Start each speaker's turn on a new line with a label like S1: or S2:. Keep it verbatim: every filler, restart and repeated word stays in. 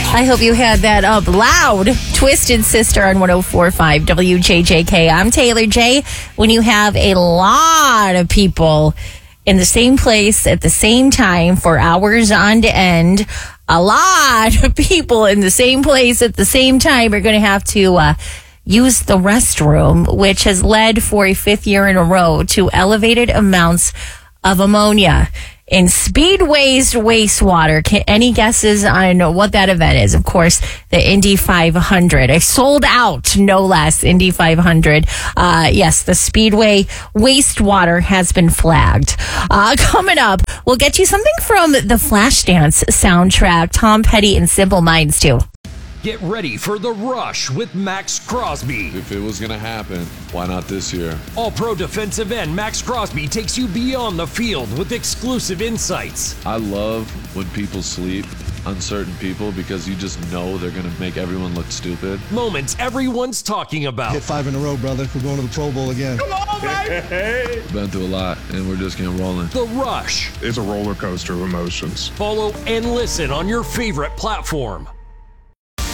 S1: I hope you had that up loud. Twisted Sister on one oh four point five W J J K. I'm Taylor J. When you have a lot of people in the same place at the same time for hours on end, a lot of people in the same place at the same time are going to have to uh, use the restroom, which has led for a fifth year in a row to elevated amounts of ammonia in Speedway's wastewater. Can, any guesses on what that event is? Of course, the Indy five hundred. I sold out, no less, Indy five hundred. Uh, yes, the Speedway wastewater has been flagged. Uh, coming up, we'll get you something from the Flashdance soundtrack. Tom Petty and Simple Minds, too.
S2: Get ready for The Rush with Max Crosby.
S3: If it was going to happen, why not this year?
S2: All-pro defensive end Max Crosby takes you beyond the field with exclusive insights.
S3: I love when people sleep, uncertain people, because you just know they're going to make everyone look stupid.
S2: Moments everyone's talking about.
S4: Hit five in a row, brother. We're going to the Pro Bowl again.
S2: Come on, baby!
S3: We've been through a lot, and we're just getting rolling.
S2: The Rush.
S5: It's a roller coaster of emotions.
S2: Follow and listen on your favorite platform.